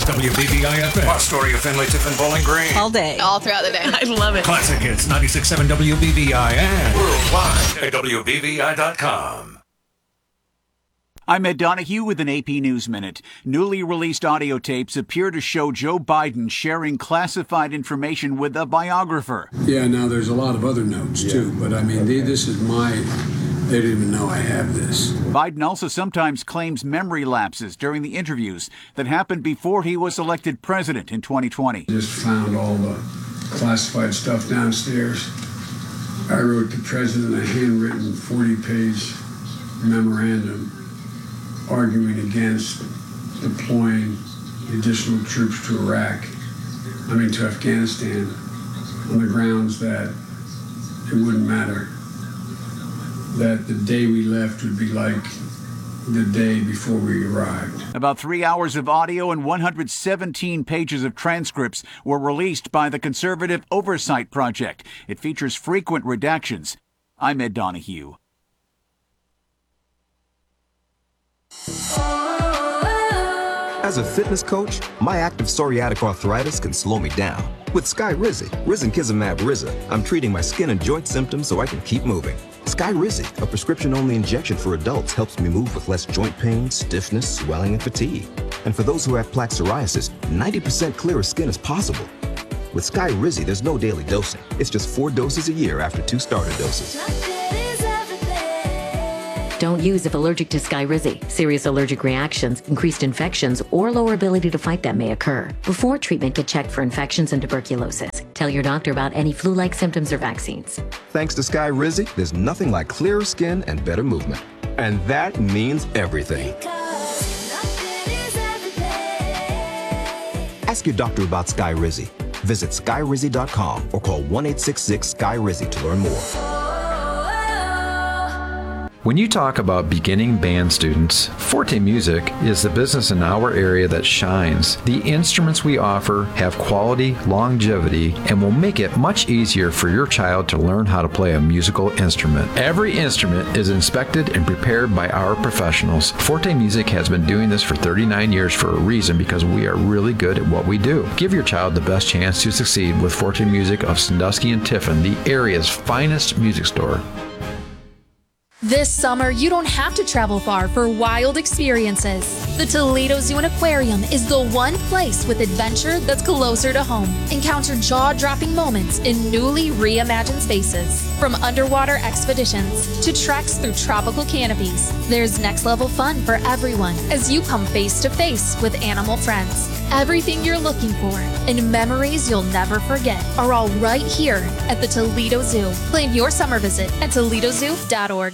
WBVI-FM. Astoria, Findlay, Tiffin, Bowling Green. All day. All throughout the day. I love it. Classic Hits 96.7 WBVI and worldwide at WBVI.com. I'm Ed Donahue with an AP News Minute. Newly released audio tapes appear to show Joe Biden sharing classified information with a biographer. Yeah, now there's a lot of other notes, too. But, I mean, this is they didn't even know I have this. Biden also sometimes claims memory lapses during the interviews that happened before he was elected president in 2020. Just found all the classified stuff downstairs. I wrote the president a handwritten 40-page memorandum arguing against deploying additional troops to to Afghanistan, on the grounds that it wouldn't matter, that the day we left would be like the day before we arrived. About 3 hours of audio and 117 pages of transcripts were released by the Conservative Oversight Project. It features frequent redactions. I'm Ed Donahue. As a fitness coach, my active psoriatic arthritis can slow me down. With Skyrizi, Risankizumab Riza, I'm treating my skin and joint symptoms so I can keep moving. Skyrizi, a prescription-only injection for adults, helps me move with less joint pain, stiffness, swelling, and fatigue. And for those who have plaque psoriasis, 90% clearer skin is possible. With Skyrizi, there's no daily dosing. It's just 4 doses a year after 2 starter doses. Don't use if allergic to Skyrizi. Serious allergic reactions, increased infections, or lower ability to fight them may occur. Before treatment, get checked for infections and tuberculosis. Tell your doctor about any flu-like symptoms or vaccines. Thanks to Skyrizi, there's nothing like clearer skin and better movement. And that means everything. Ask your doctor about Skyrizi. Visit Skyrizi.com or call 1-866-SKY-RIZI to learn more. When you talk about beginning band students, Forte Music is the business in our area that shines. The instruments we offer have quality, longevity, and will make it much easier for your child to learn how to play a musical instrument. Every instrument is inspected and prepared by our professionals. Forte Music has been doing this for 39 years for a reason, because we are really good at what we do. Give your child the best chance to succeed with Forte Music of Sandusky and Tiffin, the area's finest music store. This summer, you don't have to travel far for wild experiences. The Toledo Zoo and Aquarium is the one place with adventure that's closer to home. Encounter jaw-dropping moments in newly reimagined spaces. From underwater expeditions to treks through tropical canopies, there's next-level fun for everyone as you come face-to-face with animal friends. Everything you're looking for and memories you'll never forget are all right here at the Toledo Zoo. Plan your summer visit at ToledoZoo.org.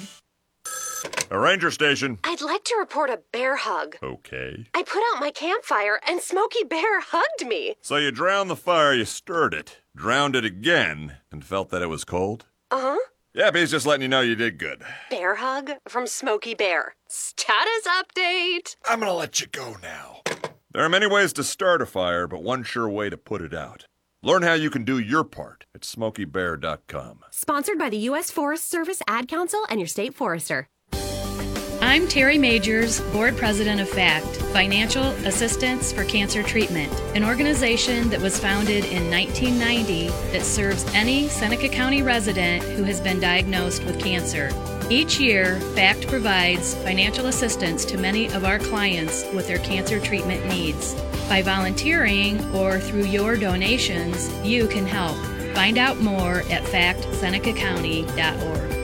A ranger station. I'd like to report a bear hug. Okay. I put out my campfire and Smokey Bear hugged me. So you drowned the fire, you stirred it, drowned it again, and felt that it was cold? Uh-huh. Yep, he's just letting you know you did good. Bear hug from Smokey Bear. Status update. I'm gonna let you go now. There are many ways to start a fire, but one sure way to put it out. Learn how you can do your part at SmokeyBear.com. Sponsored by the U.S. Forest Service, Ad Council, and your state forester. I'm Terry Majors, Board President of FACT, Financial Assistance for Cancer Treatment, an organization that was founded in 1990 that serves any Seneca County resident who has been diagnosed with cancer. Each year, FACT provides financial assistance to many of our clients with their cancer treatment needs. By volunteering or through your donations, you can help. Find out more at factsenecacounty.org.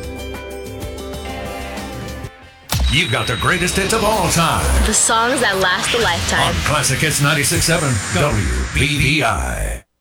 You've got the greatest hits of all time. The songs that last a lifetime. On Classic Hits 96.7 WBVI.